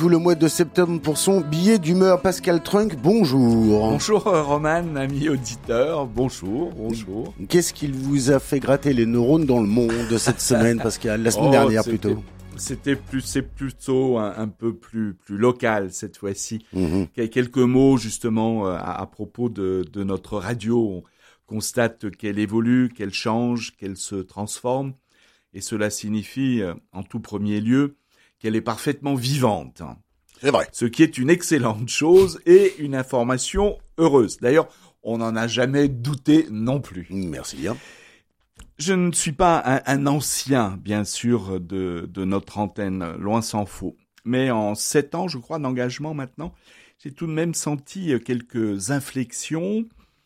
Tout le mois de septembre pour son billet d'humeur. Pascal Trunk, bonjour. Bonjour Roman, ami auditeur, bonjour. Qu'est-ce qu'il vous a fait gratter les neurones dans le monde cette semaine, Pascal? La semaine dernière plutôt. C'est plutôt un peu plus local cette fois-ci. Quelques mots justement à propos de notre radio. On constate qu'elle évolue, qu'elle change, qu'elle se transforme. Et cela signifie en tout premier lieu qu'elle est parfaitement vivante. C'est vrai. Ce qui est une excellente chose et une information heureuse. D'ailleurs, on n'en a jamais douté non plus. Merci bien. Je ne suis pas un ancien, bien sûr, de notre antenne, loin s'en faut. Mais en 7 ans, je crois, d'engagement maintenant, j'ai tout de même senti quelques inflexions.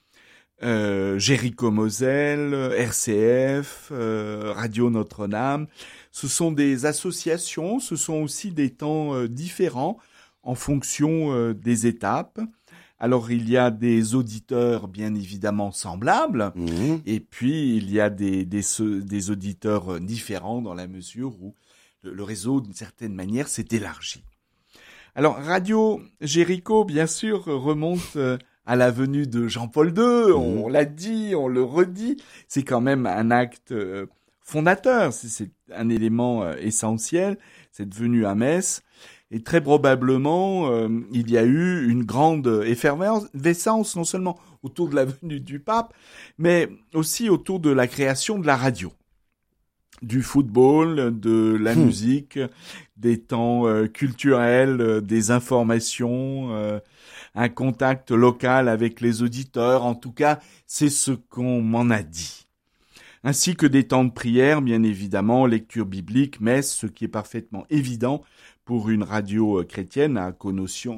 Jéricho Moselle, RCF, Radio Notre-Dame. Ce sont des associations, ce sont aussi des temps différents en fonction des étapes. Alors il y a des auditeurs bien évidemment semblables, et puis il y a des auditeurs différents dans la mesure où le réseau d'une certaine manière s'est élargi. Alors Radio Jéricho bien sûr remonte à la venue de Jean-Paul II, on l'a dit, on le redit, c'est quand même un acte fondateur, c'est un élément essentiel, cette venue à Metz, et très probablement il y a eu une grande effervescence, non seulement autour de la venue du pape, mais aussi autour de la création de la radio, du football, de la musique, des temps culturels, des informations, un contact local avec les auditeurs, en tout cas, c'est ce qu'on m'en a dit. Ainsi que des temps de prière, bien évidemment, lecture biblique, messe, ce qui est parfaitement évident pour une radio chrétienne à connotation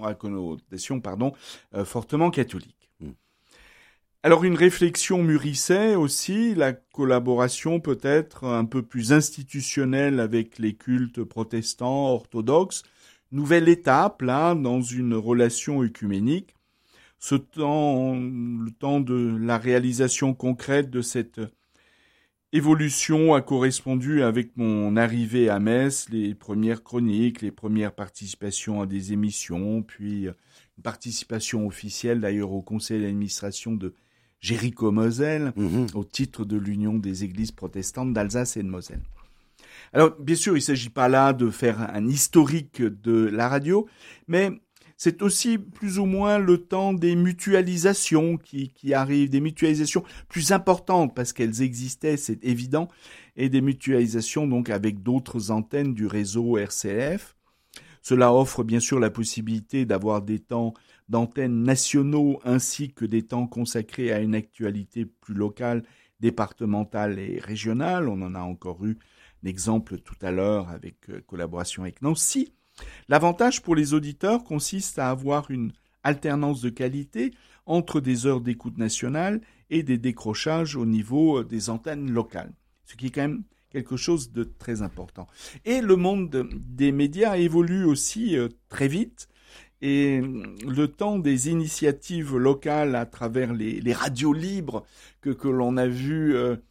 fortement catholique. Alors une réflexion mûrissait aussi, la collaboration peut-être un peu plus institutionnelle avec les cultes protestants, orthodoxes, nouvelle étape là dans une relation œcuménique. Le temps de la réalisation concrète de cette évolution a correspondu avec mon arrivée à Metz, les premières chroniques, les premières participations à des émissions, puis une participation officielle d'ailleurs au conseil d'administration de Jéricho Moselle, au titre de l'Union des églises protestantes d'Alsace et de Moselle. Alors, bien sûr, il ne s'agit pas là de faire un historique de la radio, mais c'est aussi plus ou moins le temps des mutualisations qui arrivent, des mutualisations plus importantes parce qu'elles existaient, c'est évident, et des mutualisations donc avec d'autres antennes du réseau RCF. Cela offre bien sûr la possibilité d'avoir des temps d'antennes nationaux ainsi que des temps consacrés à une actualité plus locale, départementale et régionale. On en a encore eu l'exemple tout à l'heure avec collaboration avec Nancy. L'avantage pour les auditeurs consiste à avoir une alternance de qualité entre des heures d'écoute nationale et des décrochages au niveau des antennes locales, ce qui est quand même quelque chose de très important. Et le monde des médias évolue aussi très vite, et le temps des initiatives locales à travers les radios libres que l'on a vu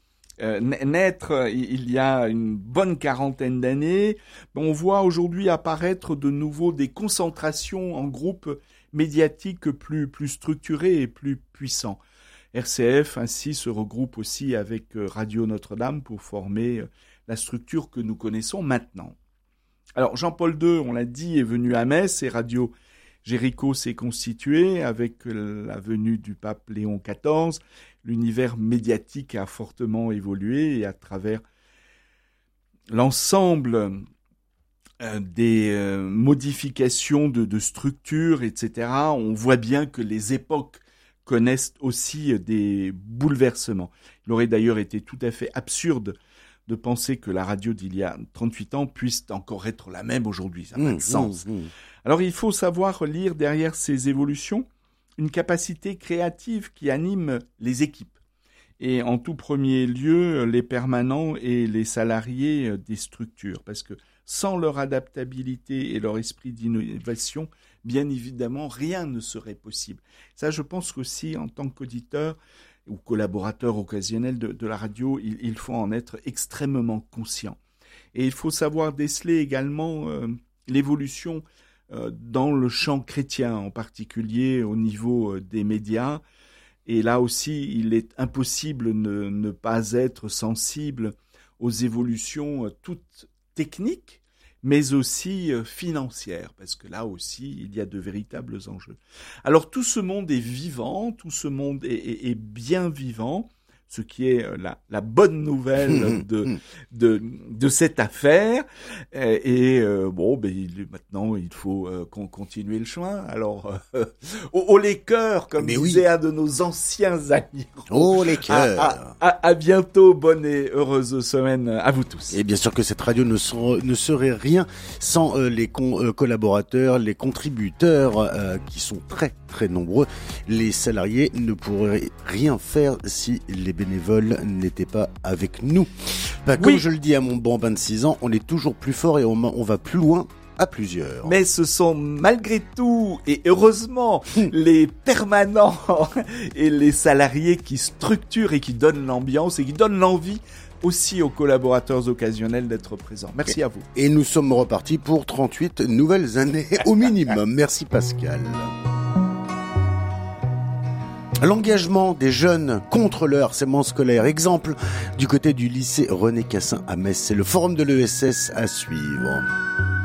naître il y a une bonne quarantaine d'années, on voit aujourd'hui apparaître de nouveau des concentrations en groupes médiatiques plus structurés et plus puissants. RCF ainsi se regroupe aussi avec Radio Notre-Dame pour former la structure que nous connaissons maintenant. Alors Jean-Paul II, on l'a dit, est venu à Metz et Radio Jéricho s'est constitué avec la venue du pape Léon XIV. L'univers médiatique a fortement évolué et à travers l'ensemble des modifications de structure, etc., on voit bien que les époques connaissent aussi des bouleversements. Il aurait d'ailleurs été tout à fait absurde de penser que la radio d'il y a 38 ans puisse encore être la même aujourd'hui. Ça n'a pas de sens. Alors il faut savoir lire derrière ces évolutions une capacité créative qui anime les équipes. Et en tout premier lieu, les permanents et les salariés des structures. Parce que sans leur adaptabilité et leur esprit d'innovation, bien évidemment, rien ne serait possible. Ça, je pense qu'aussi, en tant qu'auditeur ou collaborateur occasionnel de la radio, il faut en être extrêmement conscient. Et il faut savoir déceler également l'évolution dans le champ chrétien, en particulier au niveau des médias. Et là aussi, il est impossible de ne pas être sensible aux évolutions toutes techniques, mais aussi financières, parce que là aussi, il y a de véritables enjeux. Alors tout ce monde est vivant, tout ce monde est bien vivant, ce qui est la bonne nouvelle de cette affaire. Maintenant, il faut qu'on continue le chemin. Alors, oh les cœurs, comme disait un de nos anciens amis. Oh les cœurs. À bientôt, bonne et heureuse semaine à vous tous. Et bien sûr que cette radio ne serait rien sans les collaborateurs, les contributeurs qui sont très très nombreux. Les salariés ne pourraient rien faire si les bénévoles n'étaient pas avec nous. Comme je le dis à mon bon 26 ans, on est toujours plus fort et on va plus loin à plusieurs. Mais ce sont malgré tout et heureusement les permanents et les salariés qui structurent et qui donnent l'ambiance et qui donnent l'envie aussi aux collaborateurs occasionnels d'être présents. Merci à vous. Et nous sommes repartis pour 38 nouvelles années au minimum. Merci Pascal. L'engagement des jeunes contre le harcèlement scolaire. Exemple du côté du lycée René Cassin à Metz. C'est le forum de l'ESS à suivre.